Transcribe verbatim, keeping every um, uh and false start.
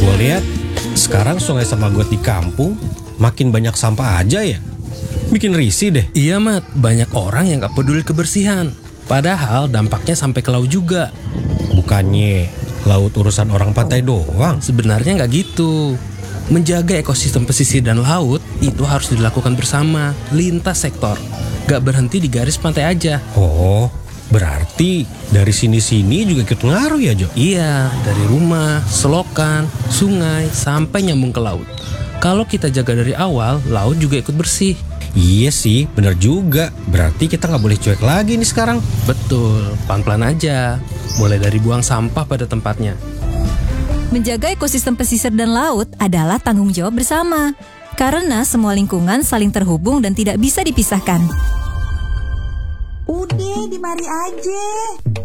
Gue lihat sekarang sungai sama got di kampung makin banyak sampah aja ya. Bikin risih deh. Iya Mat, banyak orang yang gak peduli kebersihan. Padahal dampaknya sampai ke laut juga. Bukannya laut urusan orang pantai doang. Sebenarnya gak gitu. Menjaga ekosistem pesisir dan laut itu harus dilakukan bersama, lintas sektor. Gak berhenti di garis pantai aja. Oh, berarti dari sini-sini juga ikut ngaruh ya Jo? Iya, dari rumah, selokan, sungai, sampai nyambung ke laut. Kalau kita jaga dari awal, laut juga ikut bersih. Iya sih, bener juga. Berarti kita nggak boleh cuek lagi nih sekarang. Betul, pelan-pelan aja. Mulai dari buang sampah pada tempatnya. Menjaga ekosistem pesisir dan laut adalah tanggung jawab bersama. Karena semua lingkungan saling terhubung dan tidak bisa dipisahkan. Udah, di mari aja.